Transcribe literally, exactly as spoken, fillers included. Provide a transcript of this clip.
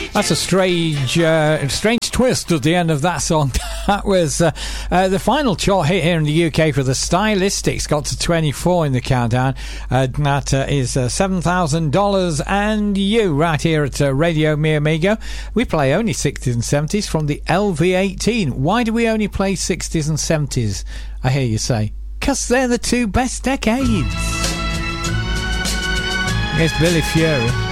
That's a strange, uh, strange twist at the end of that song. That was uh, uh, the final chart hit here in the U K for the Stylistics. Got to twenty-four in the countdown. Uh, that uh, is uh, seven thousand dollars and you right here at uh, Radio Mi Amigo. We play only sixties and seventies from the L V eighteen. Why do we only play sixties and seventies? I hear you say, because they're the two best decades. It's Billy Fury.